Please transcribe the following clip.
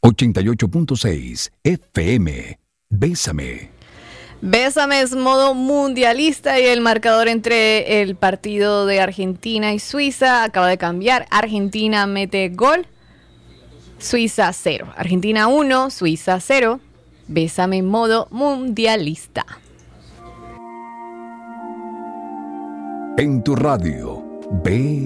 88.6 FM. Bésame. Bésame es modo mundialista y el marcador entre el partido de Argentina y Suiza acaba de cambiar. Argentina mete gol, Suiza 0. Argentina 1, Suiza 0. Bésame en modo mundialista. En tu radio,